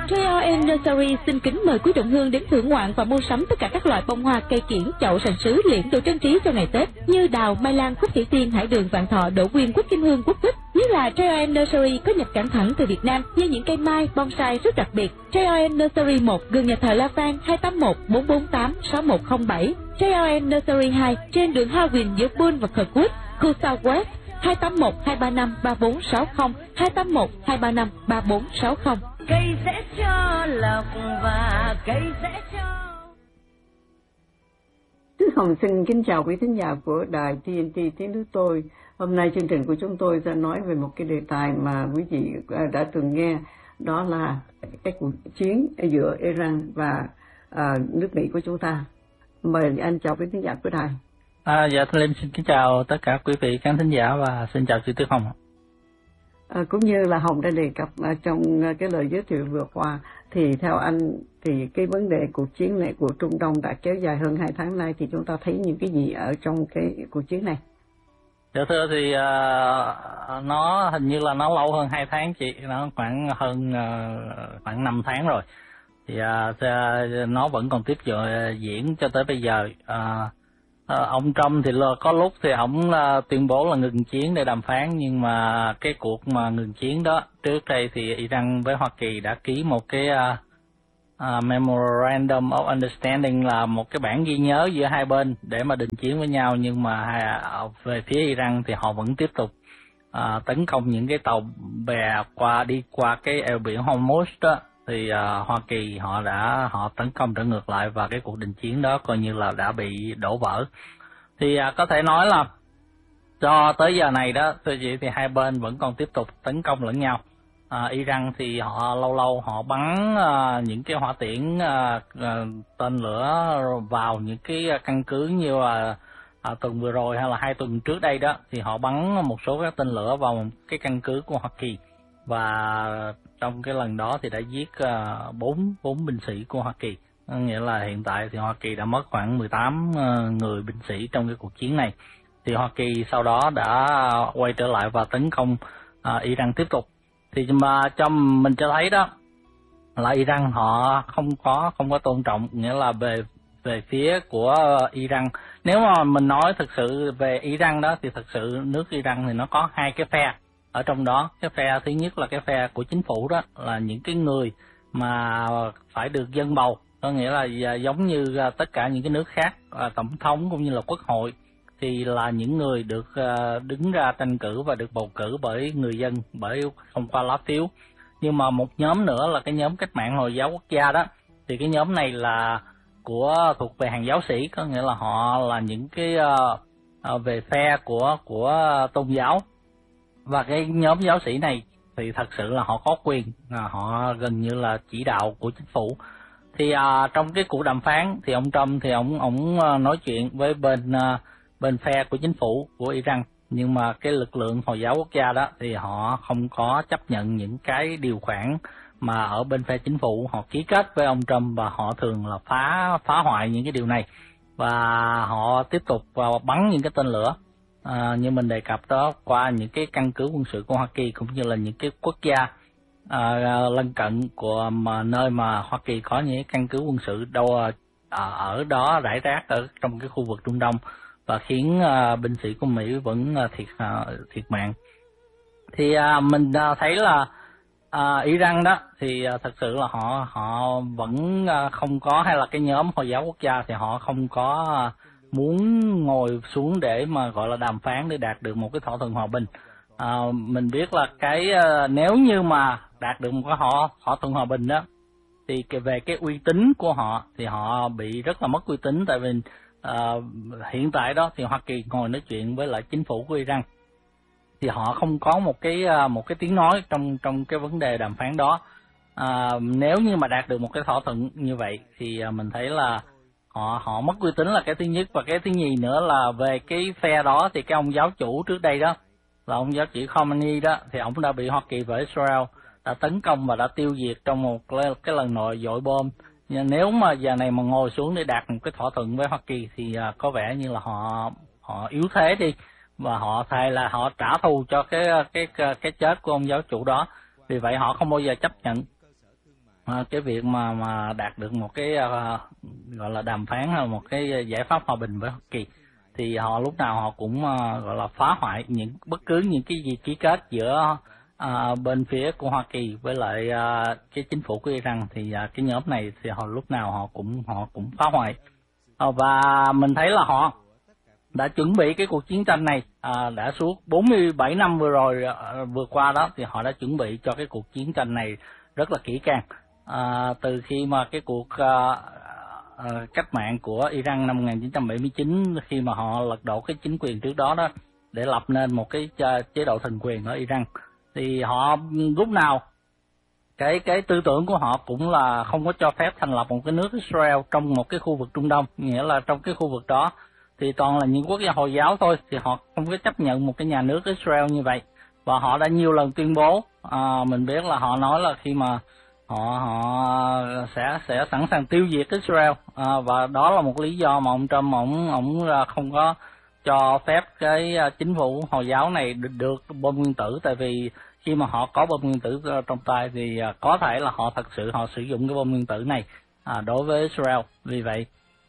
J.O.N. Nursery xin kính mời quý đồng hương đến thưởng ngoạn và mua sắm tất cả các loại bông hoa, cây kiểng, chậu, sành sứ, liễn, đồ trang trí cho ngày Tết như đào, mai lan, quất thủy tiên, hải đường, vạn thọ, đỗ quyên, quất kim hương, quất bích. Nhất là J.O.N. Nursery có nhập cảng thẳng từ Việt Nam như những cây mai, bonsai rất đặc biệt. J.O.N. Nursery 1 gần nhà thờ La Phan 281 448 6107. J.O.N. Nursery 2 trên đường Howin giữa Bull và Kirkwood, khu Southwest 281 235 3460 281 235 3460. Cây sẽ cho lộc và cây sẽ cho. Đức Hồng xin kính chào quý thính giả của đài TNT Tiếng Nước Tôi. Hôm nay chương trình của chúng tôi sẽ nói về một cái đề tài mà quý vị đã từng nghe, đó là cái cuộc chiến giữa Iran và nước Mỹ của chúng ta. Mời anh chào quý thính giả của đài. Dạ, Thanh Liêm xin kính chào tất cả quý vị khán thính giả và xin chào chị Tuyết Hồng. Cũng như là Hồng đã đề cập trong cái lời giới thiệu vừa qua, thì theo anh thì cái vấn đề cuộc chiến này của Trung Đông đã kéo dài hơn 2 tháng nay, thì chúng ta thấy những cái gì ở trong cái cuộc chiến này? Dạ thưa thì nó hình như là nó lâu hơn 2 tháng chị, nó khoảng hơn khoảng 5 tháng rồi. Thì nó vẫn còn tiếp diễn cho tới bây giờ. Ông Trump thì có lúc thì ổng tuyên bố là ngừng chiến để đàm phán, nhưng mà cái cuộc mà ngừng chiến đó, trước đây thì Iran với Hoa Kỳ đã ký một cái Memorandum of Understanding, là một cái bản ghi nhớ giữa hai bên để mà đình chiến với nhau, nhưng mà về phía Iran thì họ vẫn tiếp tục tấn công những cái tàu bè đi qua cái eo biển Hormuz đó. Thì Hoa Kỳ họ tấn công trở ngược lại, và cái cuộc đình chiến đó coi như là đã bị đổ vỡ. Thì có thể nói là cho tới giờ này đó thưa chị, thì hai bên vẫn còn tiếp tục tấn công lẫn nhau. Iran thì họ lâu lâu họ bắn những cái hỏa tiễn tên lửa vào những cái căn cứ, như là tuần vừa rồi hay là 2 tuần trước đây đó, thì họ bắn một số các tên lửa vào một cái căn cứ của Hoa Kỳ, và trong cái lần đó thì đã giết 4 binh sĩ của Hoa Kỳ. Nghĩa là hiện tại thì Hoa Kỳ đã mất khoảng 18 người binh sĩ trong cái cuộc chiến này. Thì Hoa Kỳ sau đó đã quay trở lại và tấn công Iran tiếp tục. Thì mà cho mình cho thấy đó là Iran họ không có tôn trọng, nghĩa là về phía của Iran. Nếu mà mình nói thực sự về Iran đó, thì thực sự nước Iran thì nó có 2 cái phe. Ở trong đó, cái phe thứ nhất là cái phe của chính phủ, đó là những cái người mà phải được dân bầu, có nghĩa là giống như tất cả những cái nước khác, tổng thống cũng như là quốc hội, thì là những người được đứng ra tranh cử và được bầu cử bởi người dân, bởi thông qua lá phiếu. Nhưng mà một nhóm nữa là cái nhóm cách mạng Hồi giáo quốc gia đó, thì cái nhóm này là thuộc về hàng giáo sĩ, có nghĩa là họ là những cái về phe của tôn giáo. Và cái nhóm giáo sĩ này thì thật sự là họ có quyền, họ gần như là chỉ đạo của chính phủ. Thì trong cái cuộc đàm phán thì ông Trump thì ông nói chuyện với bên phe của chính phủ của Iran, nhưng mà cái lực lượng Hồi giáo quốc gia đó thì họ không có chấp nhận những cái điều khoản mà ở bên phe chính phủ họ ký kết với ông Trump, và họ thường là phá hoại những cái điều này, và họ tiếp tục bắn những cái tên lửa như mình đề cập đó qua những cái căn cứ quân sự của Hoa Kỳ, cũng như là những cái quốc gia lân cận của nơi mà Hoa Kỳ có những cái căn cứ quân sự ở đó rải rác ở trong cái khu vực Trung Đông, và khiến binh sĩ của Mỹ vẫn thiệt mạng. Thì mình thấy là Iran đó thì thật sự là họ vẫn không có, hay là cái nhóm Hồi giáo quốc gia thì họ không có muốn ngồi xuống để mà gọi là đàm phán để đạt được một cái thỏa thuận hòa bình. Mình biết là nếu như mà đạt được một cái thỏa thuận hòa bình đó, thì về cái uy tín của họ thì họ bị rất là mất uy tín, tại vì hiện tại đó thì Hoa Kỳ ngồi nói chuyện với lại chính phủ của Iran thì họ không có một cái tiếng nói trong cái vấn đề đàm phán đó. Nếu như mà đạt được một cái thỏa thuận như vậy thì mình thấy là họ mất uy tín là cái thứ nhất, và cái thứ nhì nữa là về cái phe đó thì cái ông giáo chủ trước đây đó là ông giáo chủ Khomeini đó, thì ông đã bị Hoa Kỳ và Israel đã tấn công và đã tiêu diệt trong một cái lần nội dội bom. Nếu mà giờ này mà ngồi xuống để đạt một cái thỏa thuận với Hoa Kỳ thì có vẻ như là họ yếu thế đi, và họ thề là họ trả thù cho cái chết của ông giáo chủ đó, vì vậy họ không bao giờ chấp nhận. cái việc mà đạt được một cái gọi là đàm phán hay một cái giải pháp hòa bình với Hoa Kỳ, thì họ lúc nào họ cũng gọi là phá hoại bất cứ những cái gì ký kết giữa bên phía của Hoa Kỳ với lại cái chính phủ của Iran. Thì cái nhóm này thì họ lúc nào họ cũng phá hoại, và mình thấy là họ đã chuẩn bị cái cuộc chiến tranh này đã suốt 47 năm vừa qua đó, thì họ đã chuẩn bị cho cái cuộc chiến tranh này rất là kỹ càng. Từ khi mà cái cuộc cách mạng của Iran năm 1979, khi mà họ lật đổ cái chính quyền trước đó để lập nên một cái chế độ thần quyền ở Iran, thì họ lúc nào cái tư tưởng của họ cũng là không có cho phép thành lập một cái nước Israel trong một cái khu vực Trung Đông, nghĩa là trong cái khu vực đó thì toàn là những quốc gia Hồi giáo thôi, thì họ không có chấp nhận một cái nhà nước Israel như vậy. Và họ đã nhiều lần tuyên bố, mình biết là họ nói là khi mà họ sẽ sẵn sàng tiêu diệt Israel, và đó là một lý do mà ông Trump ông không có cho phép cái chính phủ Hồi giáo này được bom nguyên tử, tại vì khi mà họ có bom nguyên tử trong tay thì có thể là họ thật sự họ sử dụng cái bom nguyên tử này đối với Israel. Vì vậy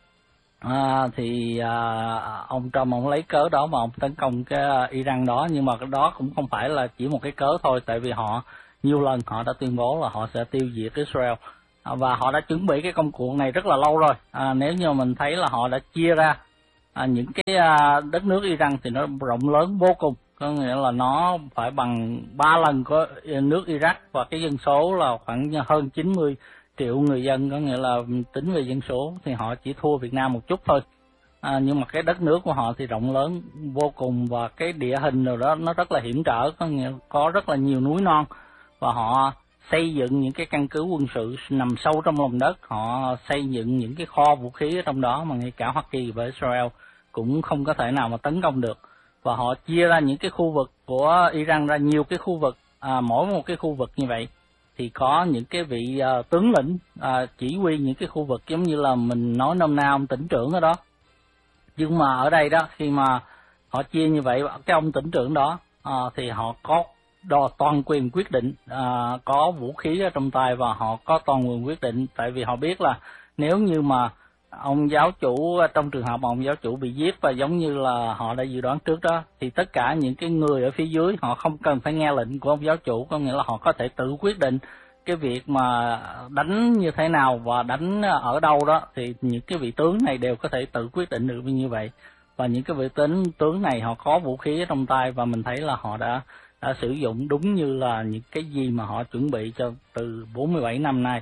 thì ông Trump ông lấy cớ đó mà ông tấn công cái Iran đó, nhưng mà cái đó cũng không phải là chỉ một cái cớ thôi, tại vì họ nhiều lần họ đã tuyên bố là họ sẽ tiêu diệt Israel, và họ đã chuẩn bị cái công cuộc này rất là lâu rồi. Nếu như mình thấy là họ đã chia ra những cái đất nước Iran thì nó rộng lớn vô cùng, có nghĩa là nó phải bằng 3 lần của nước Iraq, và cái dân số là khoảng hơn 90 triệu người dân, có nghĩa là tính về dân số thì họ chỉ thua Việt Nam một chút thôi. Nhưng mà cái đất nước của họ thì rộng lớn vô cùng, và cái địa hình rồi đó nó rất là hiểm trở, có rất là nhiều núi non, và họ xây dựng những cái căn cứ quân sự nằm sâu trong lòng đất, họ xây dựng những cái kho vũ khí ở trong đó mà ngay cả Hoa Kỳ và Israel cũng không có thể nào mà tấn công được. Và họ chia ra những cái khu vực của Iran ra nhiều cái khu vực, mỗi một cái khu vực như vậy thì có những cái vị tướng lĩnh chỉ huy những cái khu vực, giống như là mình nói nôm na ông tỉnh trưởng ở đó. Nhưng mà ở đây đó, khi mà họ chia như vậy, cái ông tỉnh trưởng đó thì họ có toàn quyền quyết định, có vũ khí ở trong tay và họ có toàn quyền quyết định, tại vì họ biết là nếu như mà ông giáo chủ, trong trường hợp mà ông giáo chủ bị giết và giống như là họ đã dự đoán trước đó, thì tất cả những cái người ở phía dưới họ không cần phải nghe lệnh của ông giáo chủ, có nghĩa là họ có thể tự quyết định cái việc mà đánh như thế nào và đánh ở đâu đó, thì những cái vị tướng này đều có thể tự quyết định được như vậy. Và những cái vị tướng này họ có vũ khí ở trong tay, và mình thấy là họ đã sử dụng đúng như là những cái gì mà họ chuẩn bị cho từ 47 năm nay.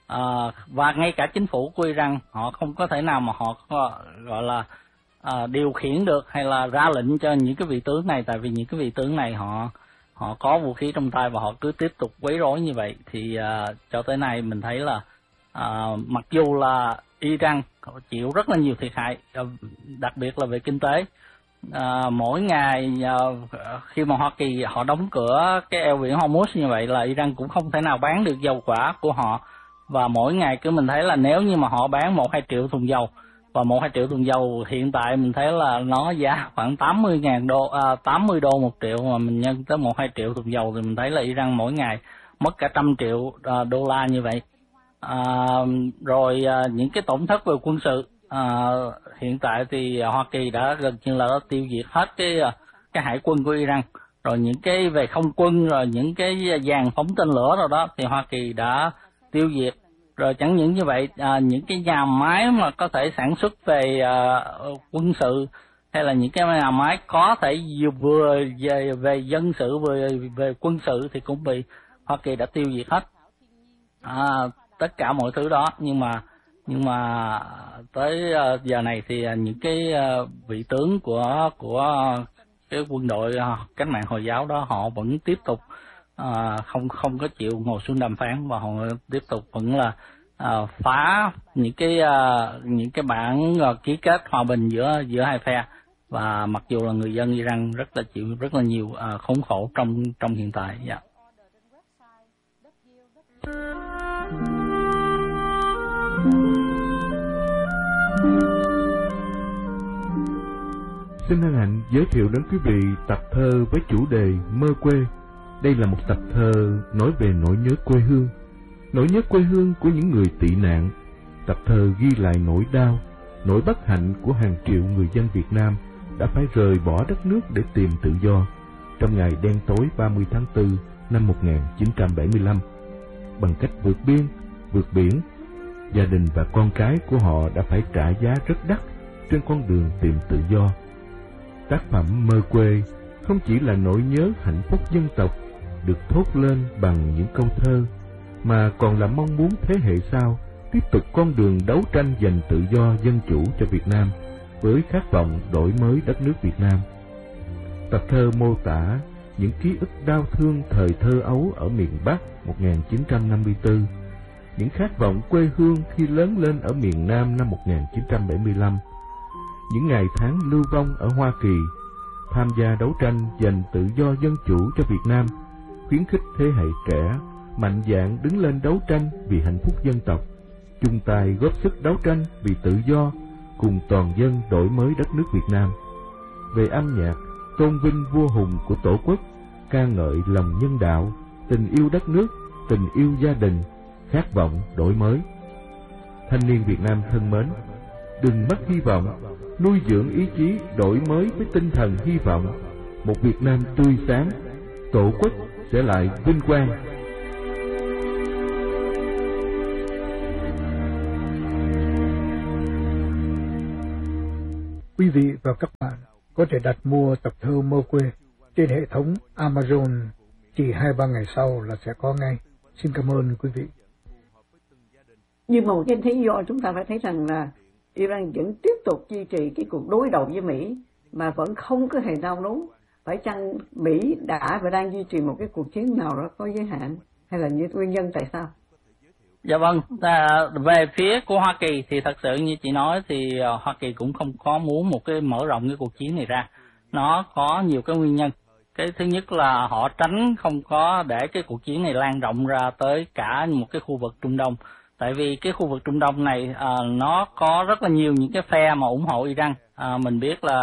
Và ngay cả chính phủ của Iran họ không có thể nào mà họ gọi là điều khiển được hay là ra lệnh cho những cái vị tướng này, tại vì những cái vị tướng này họ có vũ khí trong tay và họ cứ tiếp tục quấy rối như vậy. Thì cho tới nay mình thấy là mặc dù là Iran chịu rất là nhiều thiệt hại, đặc biệt là về kinh tế. Mỗi ngày khi mà Hoa Kỳ họ đóng cửa cái eo biển Hormuz như vậy là Iran cũng không thể nào bán được dầu hỏa của họ, và mỗi ngày cứ mình thấy là nếu như mà họ bán 1-2 triệu thùng dầu, và 1-2 triệu thùng dầu hiện tại mình thấy là nó giá khoảng 80 đô 1 triệu, mà mình nhân tới 1-2 triệu thùng dầu thì mình thấy là Iran mỗi ngày mất cả 100 triệu đô la như vậy. Rồi những cái tổn thất về quân sự, hiện tại thì Hoa Kỳ đã gần như là tiêu diệt hết cái hải quân của Iran. Rồi những cái về không quân, rồi những cái dàn phóng tên lửa rồi đó thì Hoa Kỳ đã tiêu diệt. Rồi chẳng những như vậy, những cái nhà máy mà có thể sản xuất về quân sự, hay là những cái nhà máy có thể vừa về dân sự vừa về quân sự thì cũng bị Hoa Kỳ đã tiêu diệt hết. Tất cả mọi thứ đó, nhưng mà tới giờ này thì những cái vị tướng của cái quân đội cách mạng Hồi giáo đó họ vẫn tiếp tục không có chịu ngồi xuống đàm phán, và họ tiếp tục vẫn là phá những cái bản ký kết hòa bình giữa hai phe. Và mặc dù là người dân Iran chịu rất là nhiều khốn khổ trong hiện tại. Xin hân hạnh giới thiệu đến quý vị tập thơ với chủ đề Mơ Quê. Đây là một tập thơ nói về nỗi nhớ quê hương. nỗi nhớ quê hương của những người tị nạn. Tập thơ ghi lại nỗi đau, nỗi bất hạnh của hàng triệu người dân Việt Nam đã phải rời bỏ đất nước để tìm tự do trong ngày đen tối 30 tháng 4 năm 1975. Bằng cách vượt biên, vượt biển, gia đình và con cái của họ đã phải trả giá rất đắt trên con đường tìm tự do. Tác phẩm Mơ Quê không chỉ là nỗi nhớ hạnh phúc dân tộc được thốt lên bằng những câu thơ, mà còn là mong muốn thế hệ sau tiếp tục con đường đấu tranh giành tự do dân chủ cho Việt Nam với khát vọng đổi mới đất nước Việt Nam. Tập thơ mô tả những ký ức đau thương thời thơ ấu ở miền Bắc 1954, những khát vọng quê hương khi lớn lên ở miền Nam năm 1975, những ngày tháng lưu vong ở Hoa Kỳ, tham gia đấu tranh giành tự do dân chủ cho Việt Nam, khuyến khích thế hệ trẻ mạnh dạn đứng lên đấu tranh vì hạnh phúc dân tộc, chung tay góp sức đấu tranh vì tự do, cùng toàn dân đổi mới đất nước Việt Nam. Về âm nhạc, tôn vinh vua hùng của Tổ quốc, ca ngợi lòng nhân đạo, tình yêu đất nước, tình yêu gia đình, khát vọng đổi mới. Thanh niên Việt Nam thân mến, đừng mất hy vọng, nuôi dưỡng ý chí đổi mới với tinh thần hy vọng. Một Việt Nam tươi sáng, Tổ quốc sẽ lại vinh quang. Quý vị và các bạn có thể đặt mua tập thơ Mơ Quê trên hệ thống Amazon, chỉ 2-3 ngày sau là sẽ có ngay. Xin cảm ơn quý vị. Nhưng mà một cái lý do chúng ta phải thấy rằng là Iran vẫn tiếp tục duy trì cái cuộc đối đầu với Mỹ mà vẫn không có hề đau đớn. Phải chăng Mỹ đã và đang duy trì một cái cuộc chiến nào đó có giới hạn, hay là những nguyên nhân tại sao? Dạ vâng, về phía của Hoa Kỳ thì thật sự như chị nói thì Hoa Kỳ cũng không có muốn một cái mở rộng cái cuộc chiến này ra. Nó có nhiều cái nguyên nhân. Cái thứ nhất là họ tránh không có để cái cuộc chiến này lan rộng ra tới cả một cái khu vực Trung Đông. Tại vì cái khu vực Trung Đông này nó có rất là nhiều những cái phe mà ủng hộ Iran. Mình biết là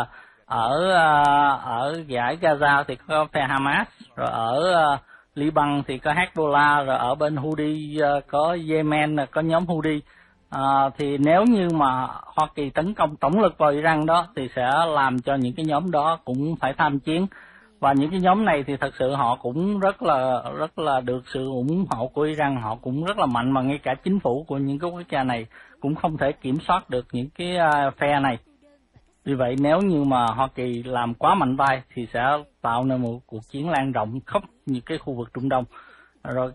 ở giải Gaza thì có phe Hamas, rồi ở Liban thì có Hezbollah, rồi ở bên Houthi có Yemen có nhóm Houthi. Thì nếu như mà Hoa Kỳ tấn công tổng lực vào Iran đó thì sẽ làm cho những cái nhóm đó cũng phải tham chiến. Và những cái nhóm này thì thật sự họ cũng rất là được sự ủng hộ của Iran, họ cũng rất là mạnh, mà ngay cả chính phủ của những cái quốc gia này cũng không thể kiểm soát được những cái phe này. Vì vậy nếu như mà Hoa Kỳ làm quá mạnh tay thì sẽ tạo nên một cuộc chiến lan rộng khắp những cái khu vực Trung Đông. Rồi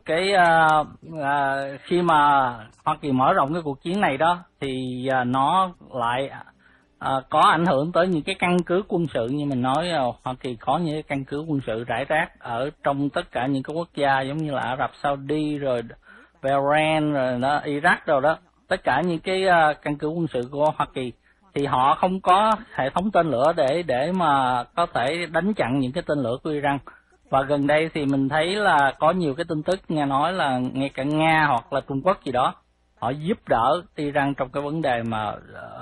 khi mà Hoa Kỳ mở rộng cái cuộc chiến này đó thì nó lại có ảnh hưởng tới những cái căn cứ quân sự. Như mình nói, Hoa Kỳ có những cái căn cứ quân sự rải rác ở trong tất cả những cái quốc gia giống như là Ả Rập Saudi, rồi Bahrain, rồi Iraq rồi đó. Tất cả những cái căn cứ quân sự của Hoa Kỳ thì họ không có hệ thống tên lửa để mà có thể đánh chặn những cái tên lửa của Iran. Và gần đây thì mình thấy là có nhiều cái tin tức nghe nói là ngay cả Nga hoặc là Trung Quốc gì đó, họ giúp đỡ Iran trong cái vấn đề mà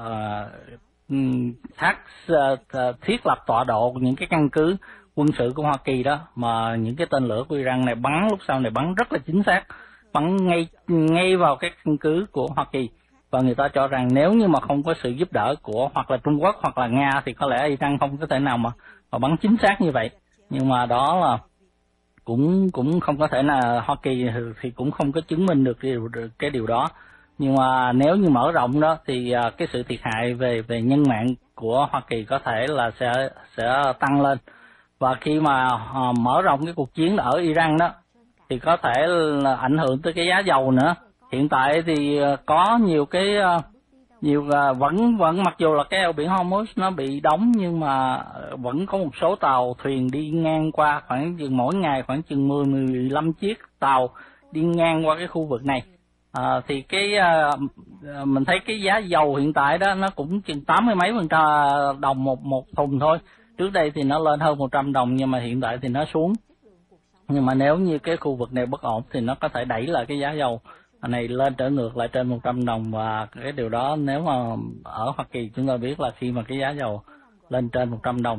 thiết lập tọa độ những cái căn cứ quân sự của Hoa Kỳ đó, mà những cái tên lửa của Iran này bắn lúc sau này bắn rất là chính xác, bắn ngay vào cái căn cứ của Hoa Kỳ. Và người ta cho rằng nếu như mà không có sự giúp đỡ của hoặc là Trung Quốc hoặc là Nga thì có lẽ Iran không có thể nào mà bắn chính xác như vậy. Nhưng mà đó là cũng không có thể là Hoa Kỳ thì cũng không có chứng minh được cái điều đó. Nhưng mà nếu như mở rộng đó thì cái sự thiệt hại về nhân mạng của Hoa Kỳ có thể là sẽ tăng lên. Và khi mà mở rộng cái cuộc chiến ở Iran đó thì có thể là ảnh hưởng tới cái giá dầu nữa. Hiện tại thì có vẫn mặc dù là cái eo biển Hormuz nó bị đóng, nhưng mà vẫn có một số tàu thuyền đi ngang qua, khoảng chừng mỗi ngày khoảng chừng 10-15 chiếc tàu đi ngang qua cái khu vực này. Thì mình thấy cái giá dầu hiện tại đó nó cũng chừng 80 mấy đồng một thùng thôi. Trước đây thì nó lên hơn 100 đồng, nhưng mà hiện tại thì nó xuống. Nhưng mà nếu như cái khu vực này bất ổn thì nó có thể đẩy lại cái giá dầu này lên trở ngược lại trên 100 đồng. Và cái điều đó nếu mà ở Hoa Kỳ chúng ta biết là khi mà cái giá dầu lên trên 100 đồng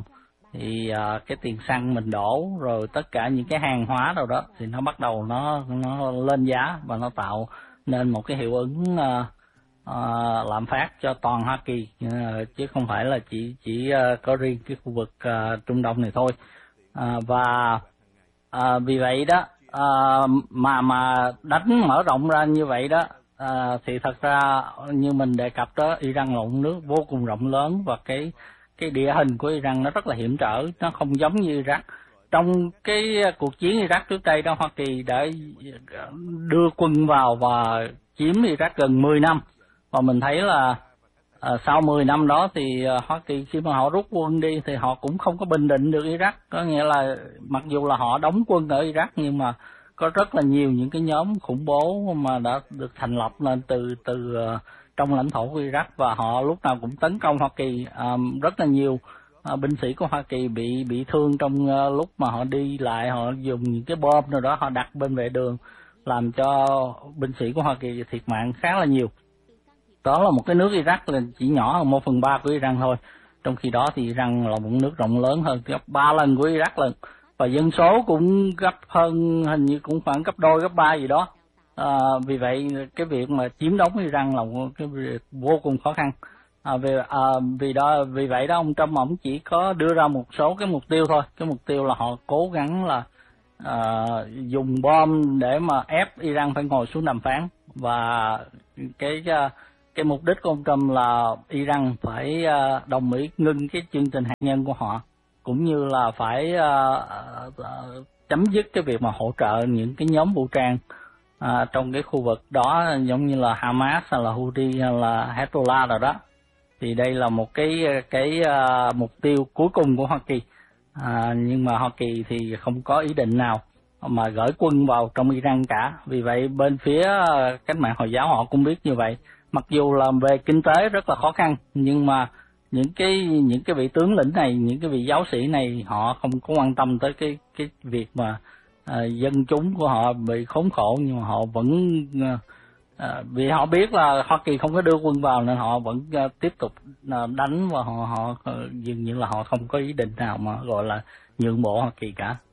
thì cái tiền xăng mình đổ rồi tất cả những cái hàng hóa đâu đó thì nó bắt đầu nó lên giá và nó tạo nên một cái hiệu ứng lạm phát cho toàn Hoa Kỳ, chứ không phải là chỉ có riêng cái khu vực Trung Đông này thôi. Và vì vậy đó mà đánh mở rộng ra như vậy đó, thì thật ra như mình đề cập đó, Iran là một nước vô cùng rộng lớn và cái địa hình của Iran nó rất là hiểm trở, nó không giống như Iraq. Trong cái cuộc chiến Iraq trước đây đó, Hoa Kỳ đã đưa quân vào và chiếm Iraq gần 10 năm, và mình thấy là sau 10 năm đó thì Hoa Kỳ khi mà họ rút quân đi thì họ cũng không có bình định được Iraq. Có nghĩa là mặc dù là họ đóng quân ở Iraq nhưng mà có rất là nhiều những cái nhóm khủng bố mà đã được thành lập lên từ trong lãnh thổ của Iraq, và họ lúc nào cũng tấn công Hoa Kỳ. Rất là nhiều binh sĩ của Hoa Kỳ bị thương trong lúc mà họ đi lại, họ dùng những cái bom nào đó họ đặt bên vệ đường làm cho binh sĩ của Hoa Kỳ thiệt mạng khá là nhiều. Đó là một cái nước Iraq là chỉ nhỏ hơn 1/3 của Iran thôi, trong khi đó thì Iran là một nước rộng lớn hơn gấp 3 lần của Iraq lần, và dân số cũng gấp hơn, hình như cũng khoảng gấp đôi gấp ba gì đó. Vì vậy cái việc mà chiếm đóng Iran là một cái việc vô cùng khó khăn. Vì vậy đó ông Trump ông chỉ có đưa ra một số cái mục tiêu thôi. Cái mục tiêu là họ cố gắng là dùng bom để mà ép Iran phải ngồi xuống đàm phán, và cái mục đích của ông Trump là Iran phải đồng ý ngưng cái chương trình hạt nhân của họ, cũng như là phải chấm dứt cái việc mà hỗ trợ những cái nhóm vũ trang trong cái khu vực đó, giống như là Hamas hay là Houthi hay là Hezbollah rồi đó. Thì đây là một cái mục tiêu cuối cùng của Hoa Kỳ. Nhưng mà Hoa Kỳ thì không có ý định nào mà gửi quân vào trong Iran cả. Vì vậy bên phía cách mạng Hồi giáo họ cũng biết như vậy. Mặc dù là về kinh tế rất là khó khăn, nhưng mà những cái vị tướng lĩnh này, những cái vị giáo sĩ này họ không có quan tâm tới cái việc mà dân chúng của họ bị khốn khổ, nhưng mà họ vẫn vì họ biết là Hoa Kỳ không có đưa quân vào nên họ vẫn tiếp tục đánh, và họ dường như là họ không có ý định nào mà gọi là nhượng bộ Hoa Kỳ cả.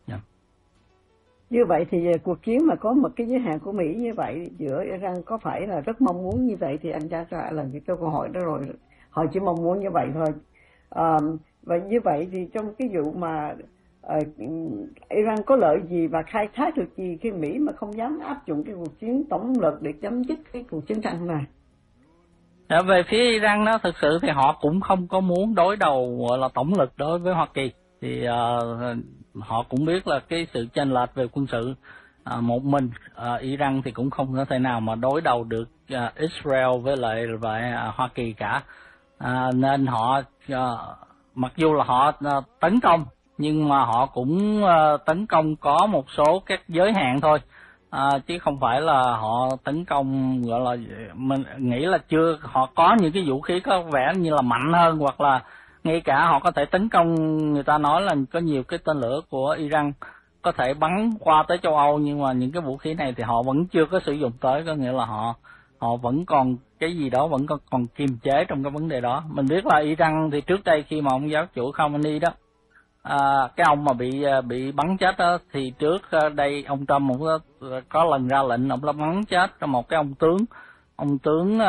Như vậy thì cuộc chiến mà có một cái giới hạn của Mỹ như vậy giữa Iran có phải là rất mong muốn như vậy? Thì anh trả lời cái câu hỏi đó rồi, họ chỉ mong muốn như vậy thôi. Và như vậy thì trong cái vụ mà Iran có lợi gì và khai thác được gì khi Mỹ mà không dám áp dụng cái cuộc chiến tổng lực để chấm dứt cái cuộc chiến tranh này? Về phía Iran đó, thực sự thì họ cũng không có muốn đối đầu gọi là tổng lực đối với Hoa Kỳ. Thì họ cũng biết là cái sự chênh lệch về quân sự, một mình Iran thì cũng không có thể nào mà đối đầu được Israel với lại Hoa Kỳ cả. Nên họ mặc dù là họ tấn công nhưng mà họ cũng tấn công có một số các giới hạn thôi, chứ không phải là họ tấn công gọi là mình nghĩ là họ có những cái vũ khí có vẻ như là mạnh hơn, hoặc là ngay cả họ có thể tấn công, người ta nói là có nhiều cái tên lửa của Iran có thể bắn qua tới châu Âu, nhưng mà những cái vũ khí này thì họ vẫn chưa có sử dụng tới, có nghĩa là họ vẫn còn cái gì đó, vẫn còn kiềm chế trong cái vấn đề đó. Mình biết là Iran thì trước đây khi mà ông giáo chủ Khamenei đó, cái ông mà bị bắn chết đó, thì trước đây ông Trump cũng có lần ra lệnh ông đã bắn chết một cái ông tướng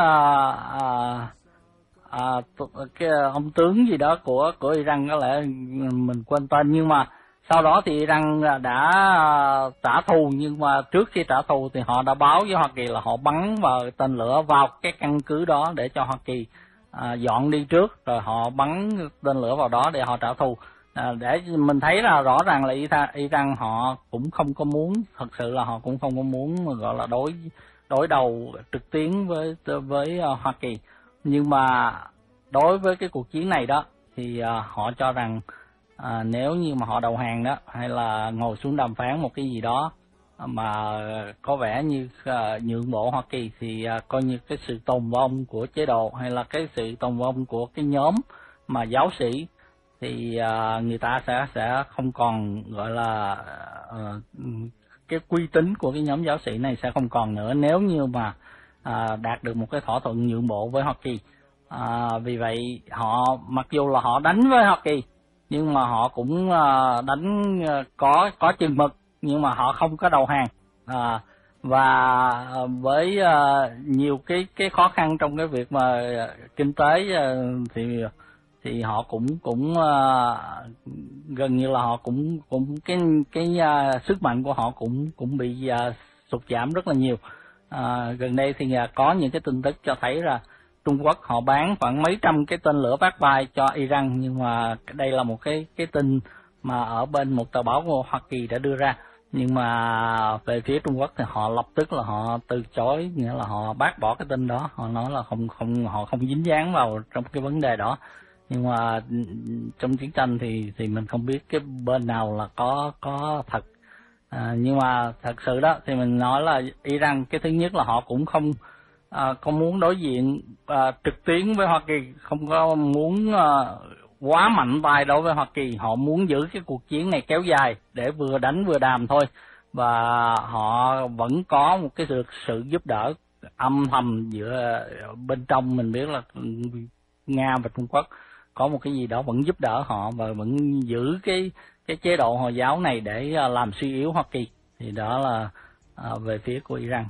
cái ông tướng gì đó của Iran, có lẽ mình quên tên, nhưng mà sau đó thì Iran đã trả thù. Nhưng mà trước khi trả thù thì họ đã báo với Hoa Kỳ là họ bắn vào tên lửa vào cái căn cứ đó để cho Hoa Kỳ dọn đi trước, rồi họ bắn tên lửa vào đó để họ trả thù. Để mình thấy là rõ ràng là Iran họ cũng không có muốn, thật sự là họ cũng không có muốn gọi là đối đầu trực tuyến với Hoa Kỳ. Nhưng mà đối với cái cuộc chiến này đó thì họ cho rằng nếu như mà họ đầu hàng đó, hay là ngồi xuống đàm phán một cái gì đó mà có vẻ như nhượng bộ Hoa Kỳ, thì coi như cái sự tồn vong của chế độ hay là cái sự tồn vong của cái nhóm mà giáo sĩ, thì người ta sẽ không còn gọi là cái uy tín của cái nhóm giáo sĩ này sẽ không còn nữa nếu như mà đạt được một cái thỏa thuận nhượng bộ với Hoa Kỳ. Vì vậy họ mặc dù là họ đánh với Hoa Kỳ, nhưng mà họ cũng đánh có chừng mực, nhưng mà họ không có đầu hàng. Và với nhiều cái khó khăn trong cái việc mà kinh tế thì họ cũng gần như là họ cũng cái sức mạnh của họ cũng bị sụt giảm rất là nhiều. Gần đây thì có những cái tin tức cho thấy là Trung Quốc họ bán khoảng mấy trăm cái tên lửa bát bay cho Iran, nhưng mà đây là một cái tin mà ở bên một tờ báo của Hoa Kỳ đã đưa ra. Nhưng mà về phía Trung Quốc thì họ lập tức là họ từ chối, nghĩa là họ bác bỏ cái tin đó, họ nói là họ không dính dáng vào trong cái vấn đề đó. Nhưng mà trong chiến tranh thì mình không biết cái bên nào là có thật. Nhưng mà thật sự đó thì mình nói là Iran, cái thứ nhất là họ cũng không muốn đối diện trực tuyến với Hoa Kỳ, không có muốn quá mạnh tay đối với Hoa Kỳ. Họ muốn giữ cái cuộc chiến này kéo dài để vừa đánh vừa đàm thôi, và họ vẫn có một cái sự giúp đỡ âm thầm giữa bên trong. Mình biết là Nga và Trung Quốc có một cái gì đó vẫn giúp đỡ họ và vẫn giữ cái chế độ Hồi giáo này để làm suy yếu Hoa Kỳ. Thì đó là về phía của Iran.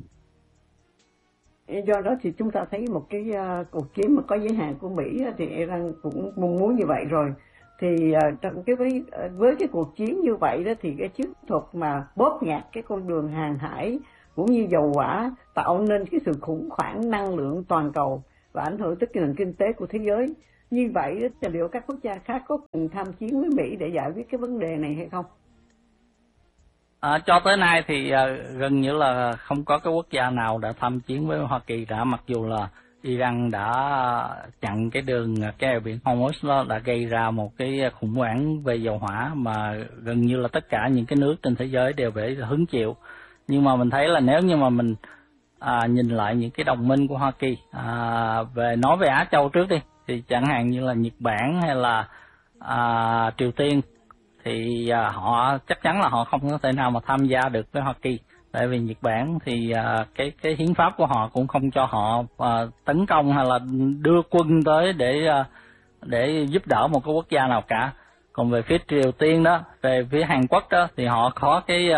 Do đó thì chúng ta thấy một cái cuộc chiến mà có giới hạn của Mỹ thì Iran cũng mong muốn như vậy rồi. Thì trong với cái cuộc chiến như vậy đó thì cái chiến thuật mà bóp nghẹt cái con đường hàng hải cũng như dầu hỏa tạo nên cái sự khủng hoảng năng lượng toàn cầu và ảnh hưởng tới cái nền kinh tế của thế giới. Như vậy thì liệu các quốc gia khác có cùng tham chiến với Mỹ để giải quyết cái vấn đề này hay không? Cho tới nay thì gần như là không có cái quốc gia nào đã tham chiến với Hoa Kỳ cả, mặc dù là Iran đã chặn cái đường cái eo biển Hormuz, đó đã gây ra một cái khủng hoảng về dầu hỏa mà gần như là tất cả những cái nước trên thế giới đều phải hứng chịu. Nhưng mà mình thấy là nếu như mà mình nhìn lại những cái đồng minh của Hoa Kỳ, nói về Á Châu trước đi, thì chẳng hạn như là Nhật Bản hay là Triều Tiên, thì họ chắc chắn là họ không có thể nào mà tham gia được với Hoa Kỳ, tại vì Nhật Bản thì cái hiến pháp của họ cũng không cho họ tấn công hay là đưa quân tới để giúp đỡ một cái quốc gia nào cả. Còn về phía Triều Tiên đó, về phía Hàn Quốc đó, thì họ có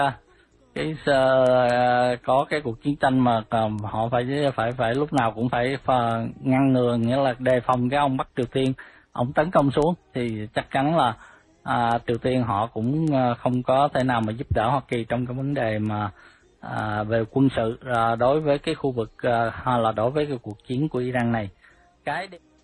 có cái cuộc chiến tranh mà họ phải lúc nào cũng phải ngăn ngừa, nghĩa là đề phòng cái ông Bắc Triều Tiên ông tấn công xuống, thì chắc chắn là Triều Tiên họ cũng không có thể nào mà giúp đỡ Hoa Kỳ trong cái vấn đề mà về quân sự đối với cái khu vực hay là đối với cái cuộc chiến của Iran này.